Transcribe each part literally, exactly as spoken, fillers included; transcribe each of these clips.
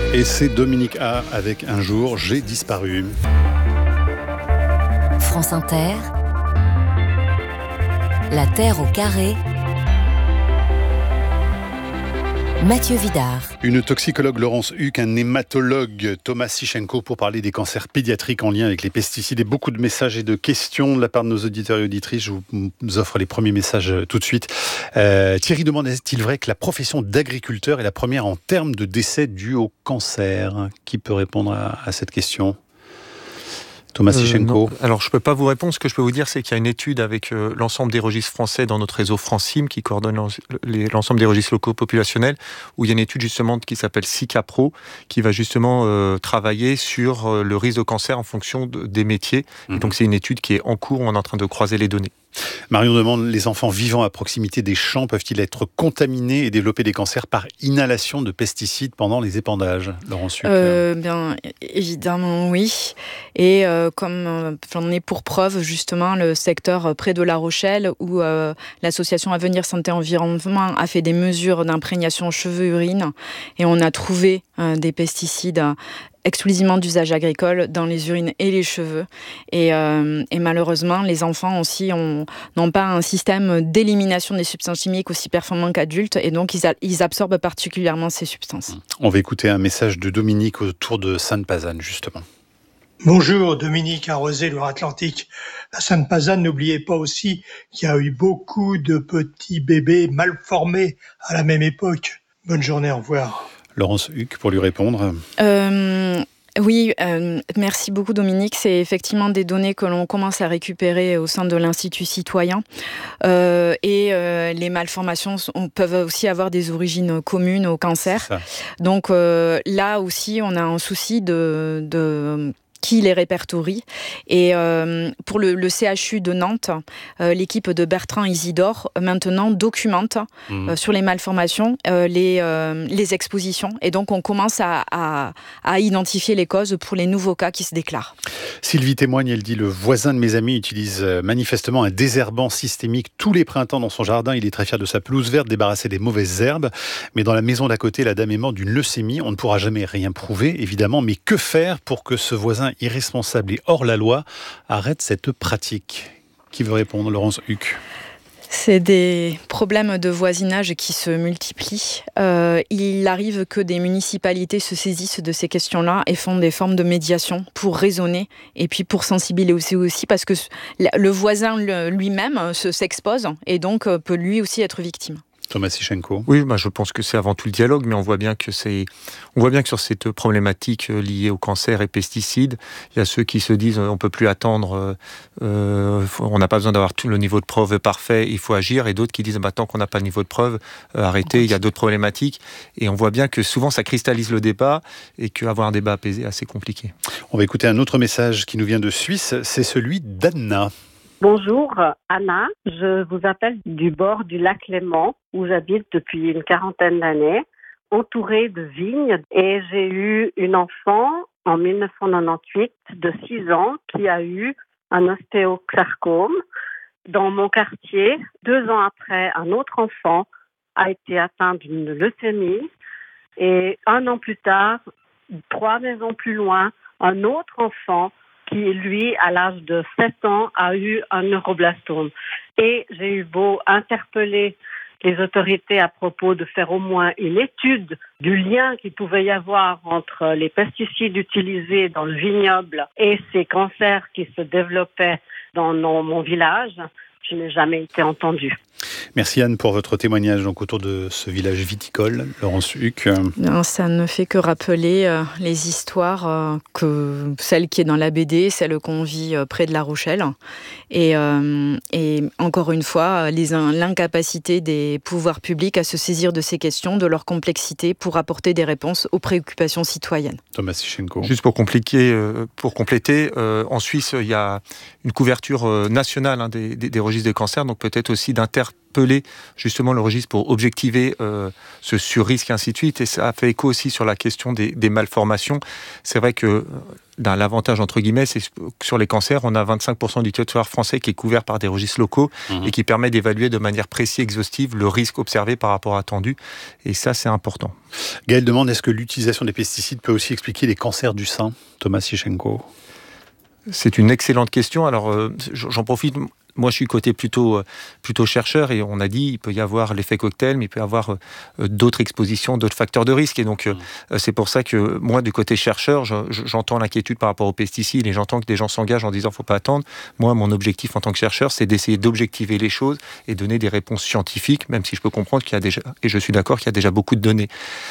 Et c'est Dominique A avec Un jour, j'ai disparu. France Inter, La Terre au carré, Mathieu Vidard. Une toxicologue Laurence Huck, un hématologue Thomas Sichenko pour parler des cancers pédiatriques en lien avec les pesticides et beaucoup de messages et de questions de la part de nos auditeurs et auditrices. Je vous offre les premiers messages tout de suite. Euh, Thierry demande, est-il vrai que la profession d'agriculteur est la première en termes de décès dus au cancer ? Qui peut répondre à, à cette question ? Thomas Sichenko. Euh, Alors, je ne peux pas vous répondre. Ce que je peux vous dire, c'est qu'il y a une étude avec euh, l'ensemble des registres français dans notre réseau Francim, qui coordonne l'en- les- l'ensemble des registres locaux populationnels, où il y a une étude justement qui s'appelle SICAPRO, qui va justement euh, travailler sur euh, le risque de cancer en fonction de, des métiers. Mmh. Et donc, c'est une étude qui est en cours, on est en train de croiser les données. Marion demande, les enfants vivant à proximité des champs peuvent-ils être contaminés et développer des cancers par inhalation de pesticides pendant les épandages ? Laurence Huck. Euh, bien évidemment oui, et euh, comme euh, j'en ai pour preuve justement le secteur près de La Rochelle où euh, l'association Avenir Santé Environnement a fait des mesures d'imprégnation cheveux-urine et on a trouvé euh, des pesticides exclusivement d'usage agricole dans les urines et les cheveux. Et, euh, et malheureusement, les enfants aussi ont, n'ont pas un système d'élimination des substances chimiques aussi performant qu'adultes, et donc ils, a, ils absorbent particulièrement ces substances. On va écouter un message de Dominique autour de Sainte-Pazanne, justement. Bonjour, Dominique Arrosé, Loire-Atlantique. À Sainte-Pazanne, n'oubliez pas aussi qu'il y a eu beaucoup de petits bébés mal formés à la même époque. Bonne journée, au revoir. Laurence Huck, pour lui répondre. Euh, oui, euh, merci beaucoup Dominique. C'est effectivement des données que l'on commence à récupérer au sein de l'Institut citoyen. Euh, et euh, les malformations sont, peuvent aussi avoir des origines communes au cancer. Donc euh, là aussi, on a un souci de... de qui les répertorie. Et euh, pour le, le C H U de Nantes, euh, l'équipe de Bertrand Isidore euh, maintenant documente mmh. euh, sur les malformations euh, les, euh, les expositions. Et donc on commence à, à, à identifier les causes pour les nouveaux cas qui se déclarent. Sylvie témoigne, elle dit « Le voisin de mes amis utilise manifestement un désherbant systémique tous les printemps dans son jardin. Il est très fier de sa pelouse verte, débarrassée des mauvaises herbes. Mais dans la maison d'à côté, la dame est morte d'une leucémie. On ne pourra jamais rien prouver, évidemment. Mais que faire pour que ce voisin irresponsable et hors la loi arrête cette pratique ?» Qui veut répondre ? Laurence Huck. C'est des problèmes de voisinage qui se multiplient. Euh, il arrive que des municipalités se saisissent de ces questions-là et font des formes de médiation pour raisonner et puis pour sensibiliser aussi, parce que le voisin lui-même se, s'expose et donc peut lui aussi être victime. Thomas Sichenko. Oui, bah, je pense que c'est avant tout le dialogue, mais on voit bien que c'est, on voit bien que sur cette problématique liée au cancer et pesticides, il y a ceux qui se disent on peut plus attendre, euh, on n'a pas besoin d'avoir tout le niveau de preuve parfait, il faut agir, et d'autres qui disent bah, tant qu'on n'a pas de niveau de preuve, euh, arrêtez, il y a d'autres problématiques, et on voit bien que souvent ça cristallise le débat et qu'avoir un débat apaisé est assez compliqué. On va écouter un autre message qui nous vient de Suisse, c'est celui d'Anna. Bonjour, Anna. Je vous appelle du bord du lac Léman, où j'habite depuis une quarantaine d'années, entourée de vignes. Et j'ai eu une enfant en dix-neuf cent quatre-vingt-dix-huit de six ans qui a eu un ostéosarcome. Dans mon quartier, deux ans après, un autre enfant a été atteint d'une leucémie. Et un an plus tard, trois maisons plus loin, un autre enfant qui, lui, à l'âge de sept ans, a eu un neuroblastome. Et j'ai eu beau interpeller les autorités à propos de faire au moins une étude du lien qu'il pouvait y avoir entre les pesticides utilisés dans le vignoble et ces cancers qui se développaient dans mon village, je n'ai jamais été entendue. Merci Anne pour votre témoignage donc, autour de ce village viticole. Laurence Huck. Non, ça ne fait que rappeler euh, les histoires, euh, que celle qui est dans la B D, celle qu'on vit euh, près de La Rochelle. Et, euh, et encore une fois, les, l'incapacité des pouvoirs publics à se saisir de ces questions, de leur complexité, pour apporter des réponses aux préoccupations citoyennes. Thomas Sichenko. Juste pour, compliquer, euh, pour compléter, euh, en Suisse, il y a une couverture euh, nationale hein, des, des, des registres des cancers, donc peut-être aussi d'inter interpellé justement le registre pour objectiver euh, ce sur-risque et ainsi de suite. Et ça a fait écho aussi sur la question des, des malformations. C'est vrai que dans l'avantage, entre guillemets, c'est que sur les cancers, on a vingt-cinq pour cent du territoire français qui est couvert par des registres locaux mmh. et qui permet d'évaluer de manière précise et exhaustive le risque observé par rapport à attendu. Et ça, c'est important. Gaël demande, est-ce que l'utilisation des pesticides peut aussi expliquer les cancers du sein? Thomas Sichenko. C'est une excellente question. Alors, euh, j'en profite. Moi, je suis côté plutôt, plutôt chercheur et on a dit il peut y avoir l'effet cocktail, mais il peut y avoir euh, d'autres expositions, d'autres facteurs de risque. Et donc, euh, mmh. c'est pour ça que moi, du côté chercheur, je, j'entends l'inquiétude par rapport aux pesticides et j'entends que des gens s'engagent en disant qu'il ne faut pas attendre. Moi, mon objectif en tant que chercheur, c'est d'essayer d'objectiver les choses et donner des réponses scientifiques, même si je peux comprendre qu'il y a déjà, et je suis d'accord qu'il y a déjà beaucoup de données.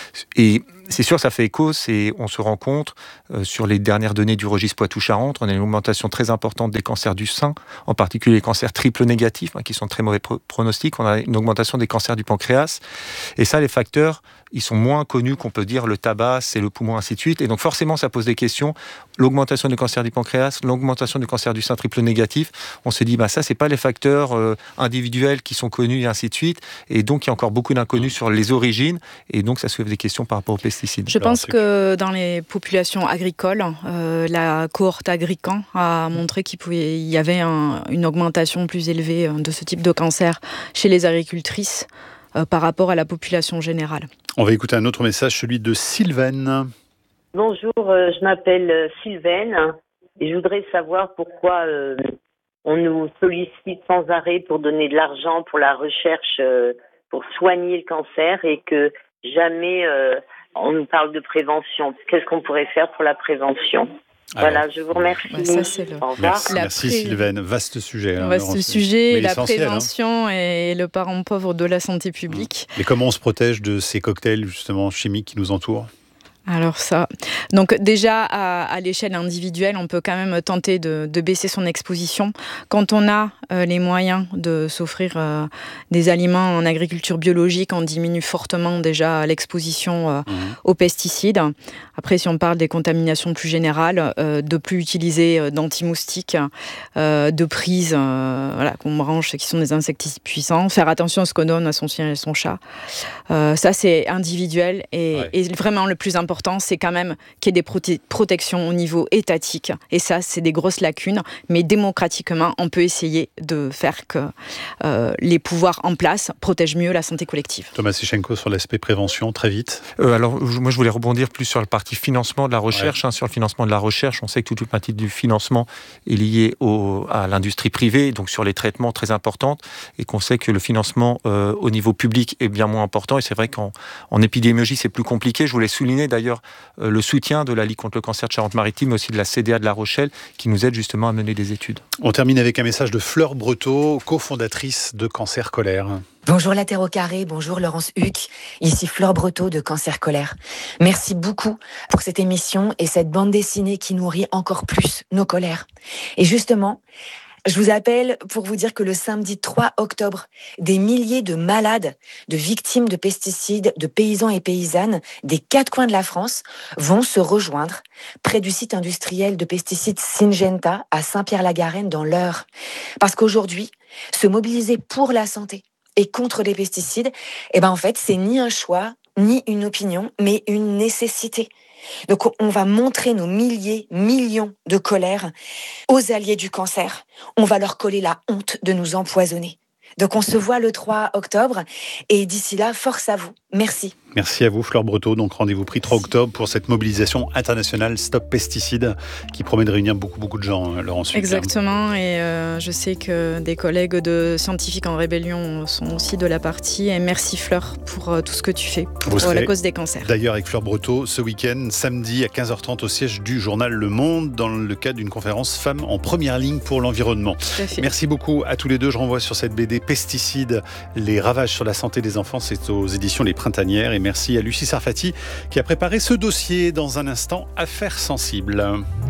Et c'est sûr, ça fait écho, c'est, on se rend compte euh, sur les dernières données du registre Poitou-Charentes, on a une augmentation très importante des cancers du sein, en particulier les cancers triple négatifs, hein, qui sont très mauvais pro- pronostics. On a une augmentation des cancers du pancréas. Et ça, les facteurs, ils sont moins connus qu'on peut dire le tabac, c'est le poumon, ainsi de suite. Et donc forcément, ça pose des questions. L'augmentation du cancer du pancréas, l'augmentation du cancer du sein triple négatif, on se dit, bah, ça, c'est pas les facteurs euh, individuels qui sont connus, et ainsi de suite. Et donc, il y a encore beaucoup d'inconnus sur les origines. Et donc, ça soulève des questions par rapport aux pesticides. Je pense que dans les populations agricoles, euh, la cohorte Agrican a montré qu'il pouvait, il y avait un, une augmentation plus élevée de ce type de cancer chez les agricultrices euh, par rapport à la population générale. On va écouter un autre message, celui de Sylvaine. Bonjour, euh, je m'appelle Sylvaine et je voudrais savoir pourquoi euh, on nous sollicite sans arrêt pour donner de l'argent pour la recherche, euh, pour soigner le cancer et que jamais euh, on nous parle de prévention. Qu'est-ce qu'on pourrait faire pour la prévention ? Alors, voilà, je vous remercie. Bah ça, c'est le... Au revoir. Merci, la merci pré... Sylvaine. Vaste sujet. Hein, Vaste Laurence. sujet, la essentiel, prévention hein. est le parent pauvre de la santé publique. Mais comment on se protège de ces cocktails justement chimiques qui nous entourent ? Alors ça, donc déjà à, à l'échelle individuelle, on peut quand même tenter de, de baisser son exposition. Quand on a euh, les moyens de s'offrir euh, des aliments en agriculture biologique, on diminue fortement déjà l'exposition euh, mmh. aux pesticides. Après, si on parle des contaminations plus générales, euh, de plus utiliser euh, d'anti-moustiques, euh, de prises euh, voilà, qu'on branche, qui sont des insecticides puissants, faire attention à ce qu'on donne à son chien et son chat. Euh, ça, c'est individuel et, ouais. et vraiment le plus important, c'est quand même qu'il y ait des proté- protections au niveau étatique. Et ça, c'est des grosses lacunes. Mais démocratiquement, on peut essayer de faire que euh, les pouvoirs en place protègent mieux la santé collective. Thomas Sichenko, sur l'aspect prévention, très vite. Euh, alors, moi, je voulais rebondir plus sur la partie financement de la recherche. Ouais. Hein, sur le financement de la recherche, on sait que toute une partie du financement est liée au, à l'industrie privée, donc sur les traitements très importantes, et qu'on sait que le financement euh, au niveau public est bien moins important. Et c'est vrai qu'en en épidémiologie, c'est plus compliqué. Je voulais souligner d'ailleurs euh, le soutien de la Ligue contre le cancer de Charente-Maritime, mais aussi de la C D A de La Rochelle, qui nous aide justement à mener des études. On termine avec un message de Fleur Breteau, cofondatrice de Cancer Colère. Bonjour La Terre au Carré, bonjour Laurence Huck, ici Fleur Breteau de Cancer Colère. Merci beaucoup pour cette émission et cette bande dessinée qui nourrit encore plus nos colères. Et justement, je vous appelle pour vous dire que le samedi trois octobre, des milliers de malades, de victimes de pesticides, de paysans et paysannes des quatre coins de la France vont se rejoindre près du site industriel de pesticides Syngenta à Saint-Pierre-la-Garenne dans l'Eure. Parce qu'aujourd'hui, se mobiliser pour la santé et contre les pesticides, eh ben en fait, c'est ni un choix, ni une opinion, mais une nécessité. Donc on va montrer nos milliers, millions de colères aux alliés du cancer. On va leur coller la honte de nous empoisonner. Donc on se voit le trois octobre et d'ici là, force à vous. Merci. Merci à vous Fleur Breteau. Donc rendez-vous pris trois octobre pour cette mobilisation internationale Stop Pesticides qui promet de réunir beaucoup beaucoup de gens, hein, Laurence. Exactement, et euh, je sais que des collègues de Scientifiques en Rébellion sont aussi de la partie. Et merci Fleur pour euh, tout ce que tu fais pour vous la cause des cancers. D'ailleurs avec Fleur Breteau ce week-end, samedi à quinze heures trente au siège du journal Le Monde dans le cadre d'une conférence Femmes en première ligne pour l'environnement. Merci beaucoup à tous les deux. Je renvoie sur cette B D Pesticides, les ravages sur la santé des enfants. C'est aux éditions Les Printanières. Et merci à Lucie Sarfati qui a préparé ce dossier. Dans un instant, Affaires sensibles.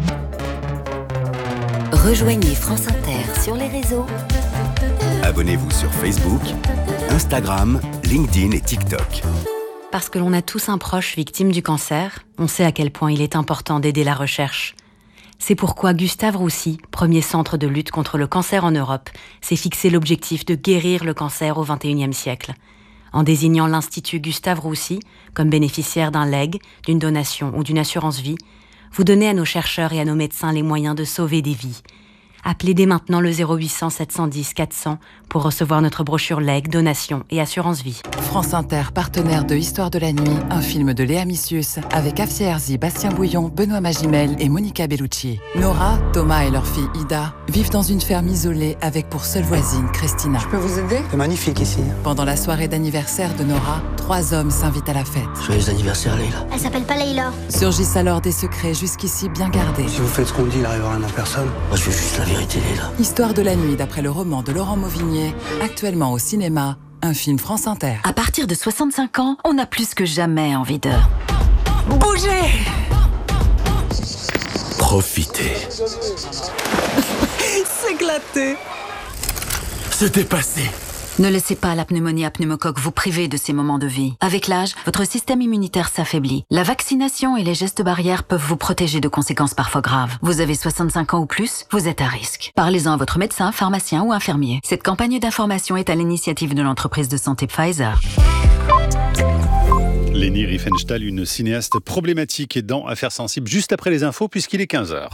Rejoignez France Inter sur les réseaux. Abonnez-vous sur Facebook, Instagram, LinkedIn et TikTok. Parce que l'on a tous un proche victime du cancer, on sait à quel point il est important d'aider la recherche. C'est pourquoi Gustave Roussy, premier centre de lutte contre le cancer en Europe, s'est fixé l'objectif de guérir le cancer au vingt et unième siècle. En désignant l'Institut Gustave Roussy comme bénéficiaire d'un legs, d'une donation ou d'une assurance vie, vous donnez à nos chercheurs et à nos médecins les moyens de sauver des vies. Appelez dès maintenant le zéro huit cents sept cent dix quatre cents pour recevoir notre brochure legs, donation et assurance vie. France Inter, partenaire de Histoire de la nuit, un film de Léa Missius avec Afsia Herzi, Bastien Bouillon, Benoît Magimel et Monica Bellucci. Nora, Thomas et leur fille Ida vivent dans une ferme isolée avec pour seule voisine Christina. Je peux vous aider ? C'est magnifique ici. Pendant la soirée d'anniversaire de Nora, trois hommes s'invitent à la fête. Joyeux anniversaire, Leïla. Elle s'appelle pas Leïla. Surgissent alors des secrets jusqu'ici bien gardés. Si vous faites ce qu'on dit, il arrivera rien à personne. Moi, je veux juste la vérité, Leïla. Histoire de la nuit, d'après le roman de Laurent Mauvigné, actuellement au cinéma, un film France Inter. À partir de soixante-cinq ans, on a plus que jamais envie de bouger. Profitez. S'éclater. Se dépasser. Ne laissez pas la pneumonie à pneumocoque vous priver de ces moments de vie. Avec l'âge, votre système immunitaire s'affaiblit. La vaccination et les gestes barrières peuvent vous protéger de conséquences parfois graves. Vous avez soixante-cinq ans ou plus, vous êtes à risque. Parlez-en à votre médecin, pharmacien ou infirmier. Cette campagne d'information est à l'initiative de l'entreprise de santé Pfizer. Leni Riefenstahl, une cinéaste problématique et dans Affaires sensibles, juste après les infos, puisqu'il est quinze heures.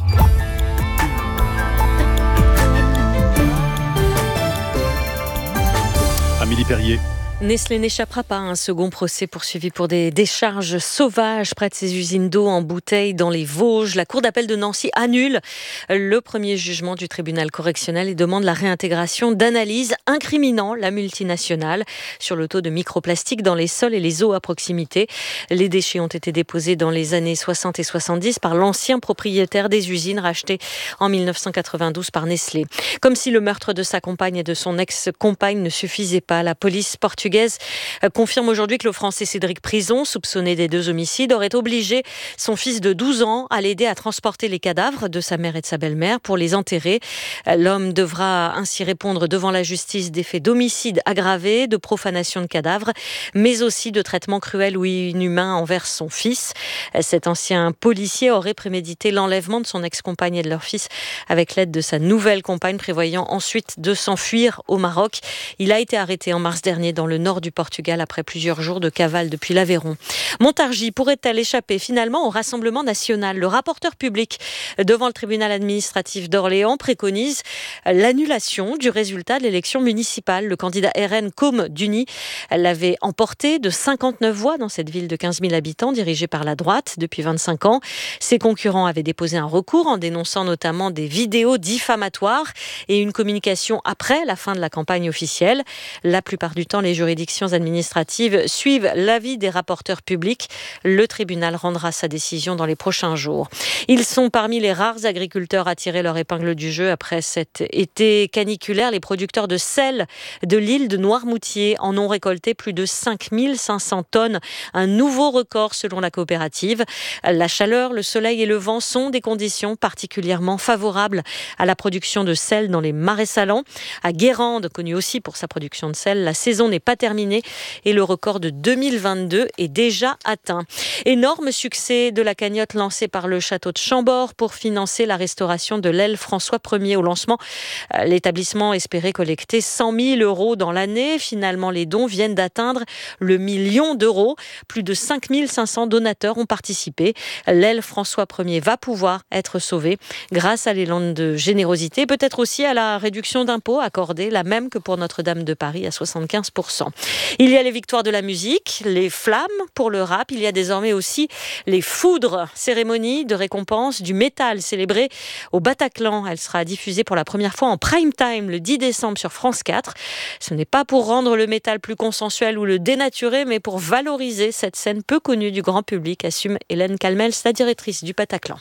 Amélie Perrier. Nestlé n'échappera pas à un second procès poursuivi pour des décharges sauvages près de ses usines d'eau en bouteille dans les Vosges. La Cour d'appel de Nancy annule le premier jugement du tribunal correctionnel et demande la réintégration d'analyses incriminant la multinationale sur le taux de microplastique dans les sols et les eaux à proximité. Les déchets ont été déposés dans les années soixante et soixante-dix par l'ancien propriétaire des usines rachetées en mille neuf cent quatre-vingt-douze par Nestlé. Comme si le meurtre de sa compagne et de son ex-compagne ne suffisait pas, la police portugaise confirme aujourd'hui que le Français Cédric Prison, soupçonné des deux homicides, aurait obligé son fils de douze ans à l'aider à transporter les cadavres de sa mère et de sa belle-mère pour les enterrer. L'homme devra ainsi répondre devant la justice des faits d'homicide aggravé, de profanation de cadavres, mais aussi de traitement cruel ou inhumain envers son fils. Cet ancien policier aurait prémédité l'enlèvement de son ex-compagne et de leur fils avec l'aide de sa nouvelle compagne, prévoyant ensuite de s'enfuir au Maroc. Il a été arrêté en mars dernier dans le nord du Portugal après plusieurs jours de cavale depuis l'Aveyron. Montargis pourrait-elle échapper finalement au Rassemblement national ? Le rapporteur public devant le tribunal administratif d'Orléans préconise l'annulation du résultat de l'élection municipale. Le candidat R N Côme Duny l'avait emporté de cinquante-neuf voix dans cette ville de quinze mille habitants dirigée par la droite depuis vingt-cinq ans. Ses concurrents avaient déposé un recours en dénonçant notamment des vidéos diffamatoires et une communication après la fin de la campagne officielle. La plupart du temps, les juridictions administratives suivent l'avis des rapporteurs publics. Le tribunal rendra sa décision dans les prochains jours. Ils sont parmi les rares agriculteurs à tirer leur épingle du jeu après cet été caniculaire. Les producteurs de sel de l'île de Noirmoutier en ont récolté plus de cinq mille cinq cents tonnes. Un nouveau record selon la coopérative. La chaleur, le soleil et le vent sont des conditions particulièrement favorables à la production de sel dans les marais salants. À Guérande, connu aussi pour sa production de sel, la saison n'est pas terminée et le record de deux mille vingt-deux est déjà atteint. Énorme succès de la cagnotte lancée par le château de Chambord pour financer la restauration de l'aile François Ier. Au lancement, l'établissement espérait collecter cent mille euros dans l'année. Finalement, les dons viennent d'atteindre le million d'euros. Plus de cinq mille cinq cents donateurs ont participé. L'aile François Ier va pouvoir être sauvée grâce à l'élan de générosité, peut-être aussi à la réduction d'impôts accordée, la même que pour Notre-Dame de Paris à soixante-quinze pour cent. Il y a les victoires de la musique, les flammes pour le rap. Il y a désormais aussi les foudres, cérémonie de récompense du métal célébrée au Bataclan. Elle sera diffusée pour la première fois en prime time le dix décembre sur France quatre. Ce n'est pas pour rendre le métal plus consensuel ou le dénaturer, mais pour valoriser cette scène peu connue du grand public, assume Hélène Calmels, la directrice du Bataclan.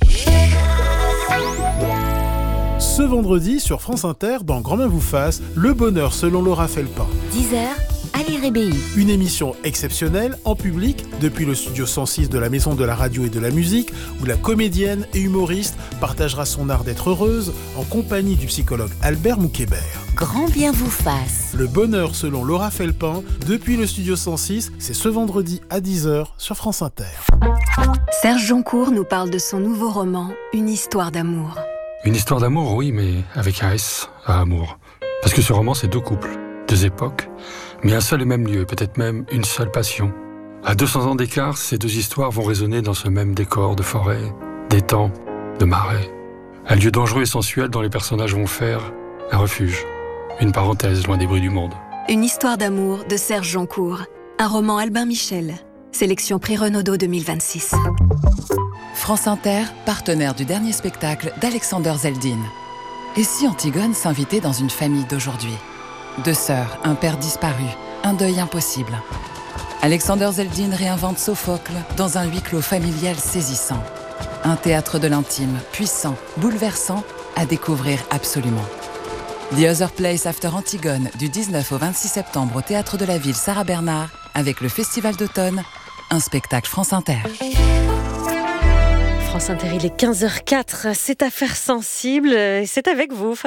Ce vendredi, sur France Inter, dans Grand Main vous fasse, le bonheur selon Laura Felpin. dix heures, Ali Rébéi. Une émission exceptionnelle, en public, depuis le studio cent six de la Maison de la Radio et de la Musique, où la comédienne et humoriste partagera son art d'être heureuse en compagnie du psychologue Albert Moukébert. Grand bien vous fasse. Le bonheur selon Laura Felpin, depuis le studio cent six, c'est ce vendredi à dix heures sur France Inter. Serge Joncour nous parle de son nouveau roman, Une histoire d'amour. Une histoire d'amour, oui, mais avec un S à amour. Parce que ce roman, c'est deux couples, deux époques, mais un seul et même lieu, peut-être même une seule passion. À deux cents ans d'écart, ces deux histoires vont résonner dans ce même décor de forêt, d'étang, de marais. Un lieu dangereux et sensuel dont les personnages vont faire un refuge, une parenthèse loin des bruits du monde. Une histoire d'amour de Serge Joncour. Un roman Albin Michel. Sélection Prix Renaudot deux mille vingt-six. France Inter, partenaire du dernier spectacle d'Alexander Zeldin. Et si Antigone s'invitait dans une famille d'aujourd'hui ? Deux sœurs, un père disparu, un deuil impossible. Alexander Zeldin réinvente Sophocle dans un huis clos familial saisissant. Un théâtre de l'intime, puissant, bouleversant, à découvrir absolument. The Other Place After Antigone, du dix-neuf au vingt-six septembre au Théâtre de la Ville Sarah Bernard, avec le Festival d'automne, un spectacle France Inter. France Inter, il est quinze heures zéro quatre, c'est Affaires sensibles, c'est avec vous.